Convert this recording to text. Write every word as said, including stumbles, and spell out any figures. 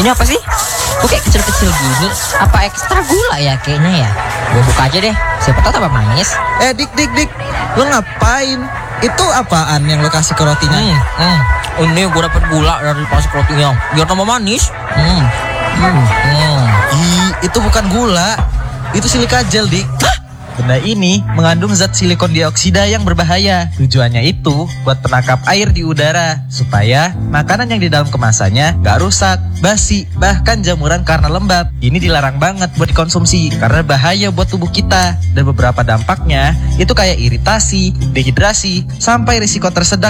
Ini apa sih? Kok kayak kecil-kecil gini? Apa ekstra gula ya kayaknya ya? Gue buka aja deh, siapa tahu tambah manis. Eh dik dik dik, lo ngapain? Itu apaan yang lo kasih ke rotinya? Hmm, hmm. Ini gue dapet gula dari pas rotinya, biar tambah manis. Hmm, hmm, hmm. Ih, itu bukan gula, itu silika gel dik. Benda ini mengandung zat silikon dioksida yang berbahaya. Tujuannya itu buat penangkap air di udara, supaya makanan yang di dalam kemasannya gak rusak, basi, bahkan jamuran karena lembab. Ini dilarang banget buat dikonsumsi karena bahaya buat tubuh kita. Dan beberapa dampaknya itu kayak iritasi, dehidrasi, sampai risiko tersedak